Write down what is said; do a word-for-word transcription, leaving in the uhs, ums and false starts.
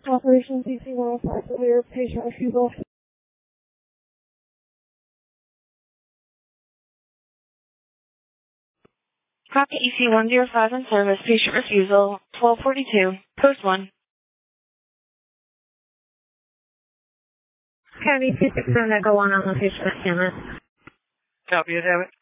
Operation C C one oh five, clear patient refusal. Copy E C one oh five in service, patient refusal, twelve forty-two, post one. County two six nine, go on on location at Cameron. Copy it, have it.